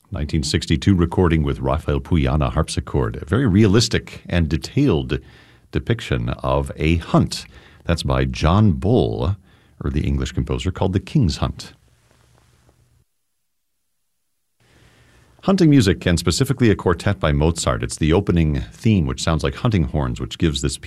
1962 recording with Rafael Puyana harpsichord. A very realistic and detailed depiction of a hunt. That's by John Bull, or the English composer, called The King's Hunt. Hunting music, and specifically a quartet by Mozart. It's the opening theme, which sounds like hunting horns, which gives this piece